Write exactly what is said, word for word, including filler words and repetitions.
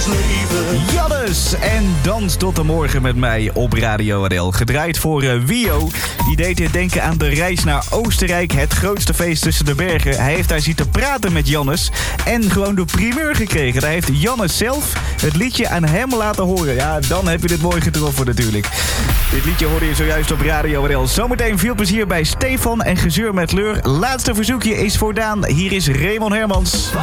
leven. Jannes en Dans tot de morgen met mij op Radio R L. Gedraaid voor uh, Wio. Die deed dit denken aan de reis naar Oostenrijk. Het grootste feest tussen de bergen. Hij heeft daar zitten praten met Jannes. En gewoon de primeur gekregen. Daar heeft Jannes zelf het liedje aan hem laten horen. Ja, dan heb je dit mooi getroffen natuurlijk. Dit liedje hoorde je zojuist op Radio R L. Zometeen veel plezier bij Stefan en Gezeur met Leur. Laatste verzoekje is voor Daan. Hier is Raymond Hermans.